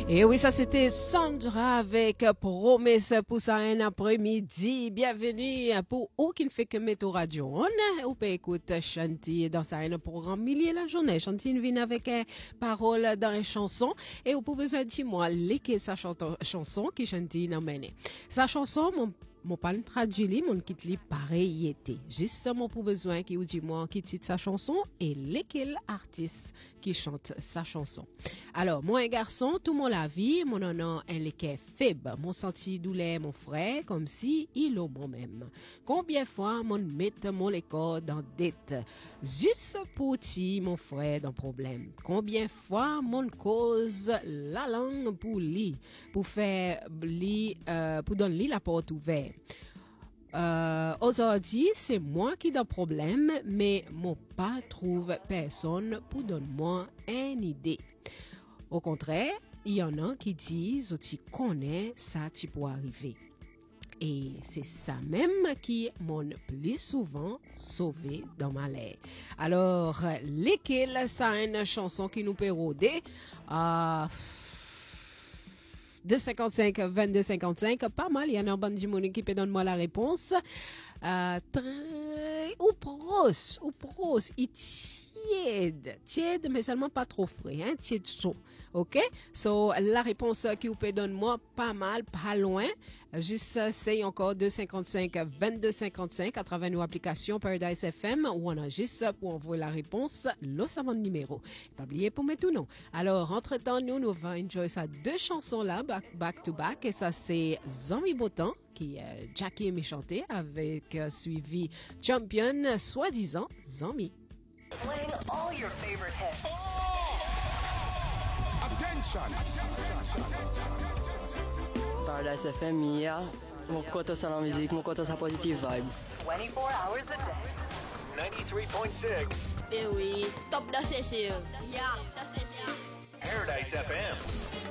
Et oui, ça c'était Sandra avec Promesse pour ça un après-midi. Bienvenue pour ou qui ne fait que mettre au radio. On peut écouter Chanty dans sa un programme millier la journée. Chanty vient avec parole dans une chanson et vous pouvez dire moi lesquelles sa chanson qui Chanty n'a mené. Sa chanson mon pas traduit mon quitte li pareil était juste mon pour besoin qui vous dit moi qui titre sa chanson et lesquels artistes qui chante sa chanson. Alors moi un garçon tout mon la vie mon nom un lequel faible mon senti douleur mon frère comme si il au moi-même. Combien fois mon mettre mon école dans dette juste pour ti mon frère dans problème. Combien fois mon cause la langue pour lui pour faire lui pour donner la porte ouverte. Aujourd'hui, c'est moi qui ai un problème, mais mon pas trouve personne pour donner moi une idée. Au contraire, il y en a qui disent tu connais ça tu peux arriver. Et c'est ça même qui m'a plus souvent sauvé dans ma lait. Alors, lesquelles ça une chanson qui nous peut rôder 255 22 55 pas mal il y en a un bon du monde qui peut donner moi la réponse ou proche il tiède mais seulement pas trop frais hein tiède chaud. OK, so la réponse qui vous peut donner moi pas mal pas loin juste c'est encore 255 22 55 à travers nos applications Paradise FM ou on a juste pour envoyer la réponse le savant numéro pas oublier pour mettre tout nom. Alors entre-temps nous va enjoy ça deux chansons là back to back et ça c'est Zombie Botan qui Jackie aimé chanter avec suivi Champion soi-disant Zombie. Playing all your favorite hits. Attention. Paradise FM, yeah. Mon côté c'est la musique, mon côté c'est positive vibes. 24 hours a day. 93.6. Eh oui, top dans c'est sûr. Yeah, top c'est sûr. Paradise FM.